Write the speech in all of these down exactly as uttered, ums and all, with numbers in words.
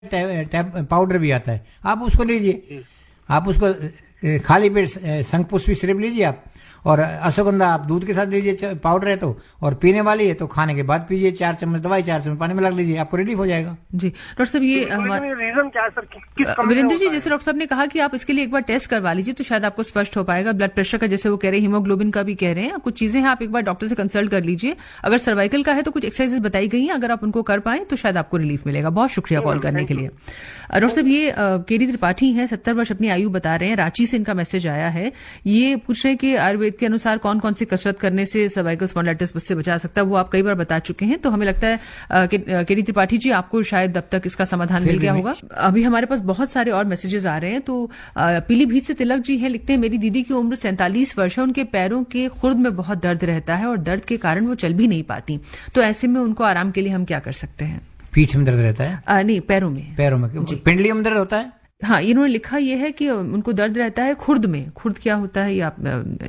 Powder भी आता है, आप उसको लीजिए। आप उसको खाली पेट शंखपुष्पी सिरप लीजिए आप, और अश्वगंधा आप दूध के साथ लीजिए, पाउडर है तो, और पीने वाली है तो खाने के बाद पीजिए। चार चम्मच दवाई चार चम्मच पानी में लग लीजिए, आपको रिलीफ हो जाएगा। जी डॉक्टर साहब, ये रीजन क्या है सर? किस वीरेंद्र जी, जैसे डॉक्टर साहब ने कहा कि आप इसके लिए एक बार टेस्ट करवा लीजिए तो शायद आपको स्पष्ट हो पाएगा। ब्लड प्रेशर का जैसे वो कह रहे हैं, हीमोग्लोबिन का भी कह रहे हैं, कुछ चीजें हैं, आप एक बार डॉक्टर से कंसल्ट कर लीजिए। अगर सर्वाइकल का है तो कुछ एक्सरसाइजेस बताई गई हैं, अगर आप उनको कर पाए तो शायद आपको रिलीफ मिलेगा। बहुत शुक्रिया कॉल करने के लिए। डॉक्टर साहब, ये केडी त्रिपाठी हैं, सत्तर वर्ष, अपनी आयु बता रहे हैं, रांची से इनका मैसेज आया है। ये पूछ रहे हैं कि आयुर्वेद के अनुसार कौन कौन सी कसरत करने से सर्वाइकल स्पॉन्डिलाइटिस से बचा सकता है। वो आप कई बार बता चुके हैं, तो हमें लगता है केडी त्रिपाठी जी आपको शायद अब तक इसका समाधान मिल गया होगा। अभी हमारे पास बहुत सारे और मैसेजेस आ रहे हैं। तो पीलीभीत से तिलक जी हैं, लिखते हैं मेरी दीदी की उम्र सैंतालीस वर्ष है, उनके पैरों के खुर्द में बहुत दर्द रहता है और दर्द के कारण वो चल भी नहीं पाती, तो ऐसे में उनको आराम के लिए हम क्या कर सकते हैं? पीठ में दर्द रहता है? आ, नहीं, पैरों में। पैरों में पिंडली में दर्द होता है? हाँ, इन्होंने लिखा ये है कि उनको दर्द रहता है खुर्द में। खुर्द क्या होता है ये आप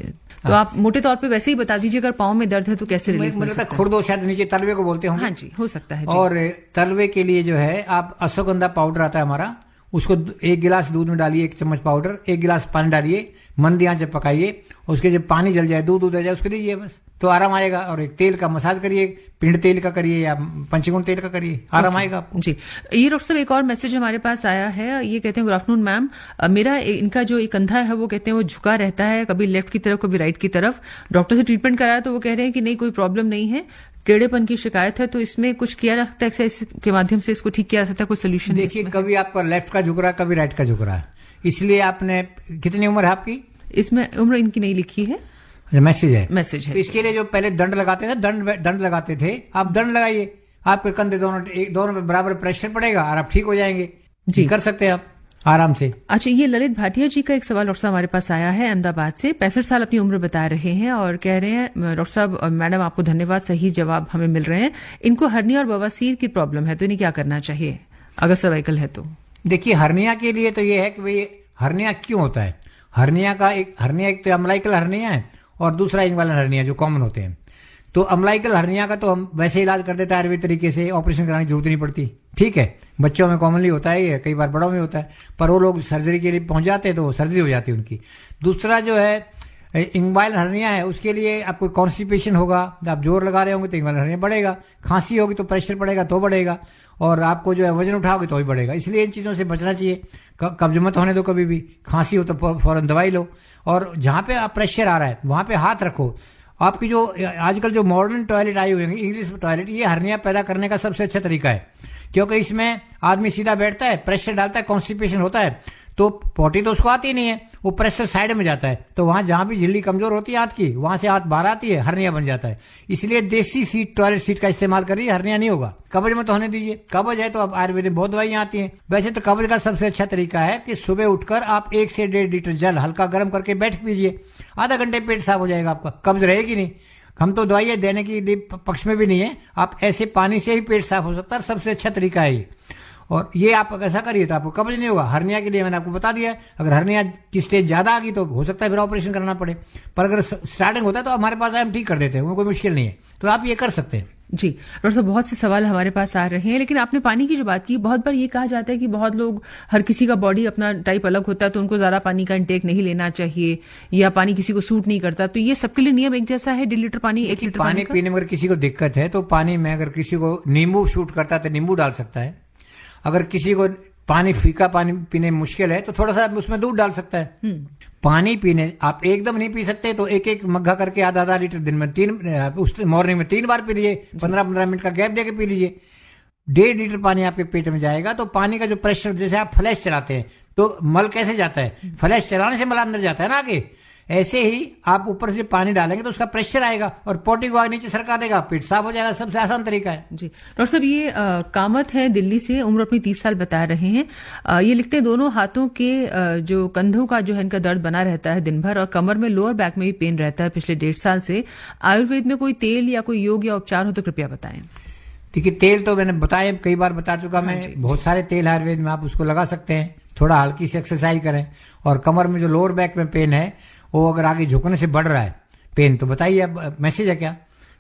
तो आप मोटे तौर पे वैसे ही बता दीजिए, अगर पाँव में दर्द है तो कैसे रिलीफ मिल सकता है? खुर्द शायद नीचे तलवे को बोलते होंगे। हाँ जी, हो सकता है जी। और तलवे के लिए जो है आप अश्वगंधा पाउडर आता है हमारा, उसको एक गिलास दूध में डालिए, एक चम्मच पाउडर, एक गिलास पानी डालिए, मंदी आंच पे पकाइए, उसके जब पानी जल जाए, दूध दूध आ जाए, उसको दीजिए, बस तो आराम आएगा। और एक तेल का मसाज करिए, पिंड तेल का करिए या पंचगुण तेल का करिए, आराम आएगा आपको। जी, ये डॉक्टर साहब एक और मैसेज हमारे पास आया है। ये कहते हैं गुड आफ्टरनून मैम, मेरा इनका जो एक कंधा है वो कहते हैं वो झुका रहता है, कभी लेफ्ट की तरफ कभी राइट की तरफ। डॉक्टर से ट्रीटमेंट कराया तो वो कह रहे हैं कि नहीं कोई प्रॉब्लम नहीं है, टेढ़ेपन की शिकायत है, तो इसमें कुछ किया जा सकता है, एक्सरसाइज के माध्यम से इसको ठीक किया जा सकता है, कोई सोल्यूशन? देखिए, कभी आपका लेफ्ट का झुक रहा है, कभी राइट का झुक रहा है, इसलिए आपने, कितनी उम्र है आपकी? इसमें उम्र इनकी नहीं लिखी है, मैसेज है मैसेज है। तो इसके लिए जो पहले दंड लगाते थे, दंड दंड लगाते थे, आप दंड लगाइए, आपके कंधे दोनों दोनों पे बराबर प्रेशर पड़ेगा और आप ठीक हो जाएंगे। जी, कर सकते हैं आप आराम से। अच्छा, ये ललित भाटिया जी का एक सवाल डॉक्टर साहब हमारे पास आया है अहमदाबाद से। पैंसठ साल अपनी उम्र बता रहे हैं और कह रहे हैं डॉक्टर साहब मैडम आपको धन्यवाद, सही जवाब हमें मिल रहे हैं। इनको हर्निया और बवासीर की प्रॉब्लम है, तो इन्हें क्या करना चाहिए अगर सर्वाइकल है तो? देखिए, हर्निया के लिए तो ये है कि भाई हर्निया क्यों होता है। हर्निया का एक हर्निया एक तो अम्लाइकल हर्निया है और दूसरा इन्वालन हर्निया जो कॉमन होते हैं। तो अम्लाइकल हर्निया का तो हम वैसे इलाज कर देते हैं आयुर्वेद तरीके से, ऑपरेशन कराने की जरूरत नहीं पड़ती, ठीक है। बच्चों में कॉमनली होता है ये, कई बार बड़ों में होता है, पर वो लोग सर्जरी के लिए पहुंच जाते हैं तो सर्जरी हो जाती है उनकी। दूसरा जो है इंवाइल हर्निया है, उसके लिए आपको कॉन्स्टिपेशन होगा, आप जोर लगा रहे होंगे तो इंवाइल हर्निया बढ़ेगा, खांसी होगी तो प्रेशर बढ़ेगा तो बढ़ेगा, और आपको जो है वजन उठाओगे तो भी बढ़ेगा। इसलिए इन चीजों से बचना चाहिए। कब्ज मत होने दो, कभी भी खांसी हो तो फौरन दवाई लो, और जहां पे आप प्रेशर आ रहा है वहां पे हाथ रखो। आपकी जो आजकल जो मॉडर्न टॉयलेट आई हुई है, इंग्लिश टॉयलेट, ये हर्निया पैदा करने का सबसे अच्छा तरीका है, क्योंकि इसमें आदमी सीधा बैठता है, प्रेशर डालता है, कॉन्स्टिपेशन होता है, तो पोटी तो उसको आती नहीं है, वो प्रेशर साइड में जाता है, तो वहां जहां भी झिल्ली कमजोर होती है हाथ की, वहां से हाथ बाहर आती है, हर्निया बन जाता है। इसलिए देसी सीट, टॉयलेट सीट का इस्तेमाल करिए, हर्निया नहीं होगा। कब्ज मत होने दीजिए। कब्ज है तो अब आयुर्वेद में बहुत दवाइयां आती हैं। वैसे तो कब्ज का सबसे अच्छा तरीका है कि सुबह उठकर आप एक से डेढ़ लीटर जल हल्का गर्म करके बैठ पीजिए, आधा घंटे पेट साफ हो जाएगा आपका, कब्ज रहेगी नहीं। हम तो दवाइयां देने की पक्ष में भी नहीं है, आप ऐसे पानी से ही पेट साफ हो सकता है, सबसे अच्छा तरीका है ये। और ये आप ऐसा करिए तो आपको कब्ज नहीं होगा। हर्निया के लिए मैंने आपको बता दिया, अगर हर्निया की स्टेज ज्यादा आ गई तो हो सकता है फिर ऑपरेशन करना पड़े, पर अगर स्टार्टिंग होता है तो हमारे पास हम ठीक कर देते हैं, कोई मुश्किल नहीं है, तो आप ये कर सकते हैं। जी डॉक्टर साहब, बहुत से सवाल हमारे पास आ रहे हैं, लेकिन आपने पानी की जो बात की, बहुत बार ये कहा जाता है कि बहुत लोग, हर किसी का बॉडी अपना टाइप अलग होता है, तो उनको ज्यादा पानी का इंटेक नहीं लेना चाहिए, या पानी किसी को सूट नहीं करता, तो ये सबके लिए नियम एक जैसा है? डेढ़ लीटर पानी, एक लीटर पानी पीने में अगर किसी को दिक्कत है तो पानी में अगर किसी को नींबू सूट करता है तो नींबू डाल सकता है। अगर किसी को पानी फीका पानी पीने में मुश्किल है तो थोड़ा सा उसमें दूध डाल सकता है। पानी पीने आप एकदम नहीं पी सकते तो एक एक मग्घा करके आधा आधा लीटर दिन में तीन, उस मॉर्निंग में तीन बार पी लीजिए, पंद्रह पंद्रह मिनट का गैप देके पी लीजिए। डेढ़ लीटर पानी आपके पेट में जाएगा तो पानी का जो प्रेशर, जैसे आप फ्लैश चलाते हैं तो मल कैसे जाता है, फ्लैश चलाने से मल अंदर जाता है ना आगे, ऐसे ही आप ऊपर से पानी डालेंगे तो उसका प्रेशर आएगा और पोटी को आगे नीचे सरका देगा, पेट साफ हो जाएगा। सबसे आसान तरीका है। जी डॉक्टर साहब, ये आ, कामत है दिल्ली से, उम्र अपनी तीस साल बता रहे हैं। आ, ये लिखते हैं दोनों हाथों के आ, जो कंधों का जो है इनका दर्द बना रहता है दिन भर, और कमर में, लोअर बैक में भी पेन रहता है पिछले डेढ़ साल से। आयुर्वेद में कोई तेल या कोई योग या उपचार हो तो कृपया बताएं। देखिए, तेल तो मैंने बताया, कई बार बता चुका मैं, बहुत सारे तेल आयुर्वेद में, आप उसको लगा सकते हैं। थोड़ा हल्की सी एक्सरसाइज करें, और कमर में जो लोअर बैक में पेन है वो अगर आगे झुकने से बढ़ रहा है पेन, तो बताइए, अब मैसेज है क्या?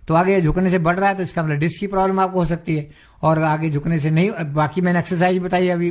तो आगे झुकने से बढ़ रहा है तो इसका मतलब डिस्क की प्रॉब्लम आपको हो सकती है। और आगे झुकने से नहीं, बाकी मैंने एक्सरसाइज बताई अभी